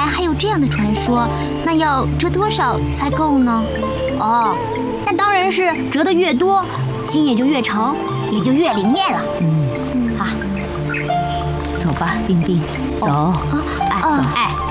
来还有这样的传说，那要折多少才够呢？ 哦，那当然是折得越多，心也就越诚，也就越灵验了。 好，走吧，冰冰，走， 走，哎。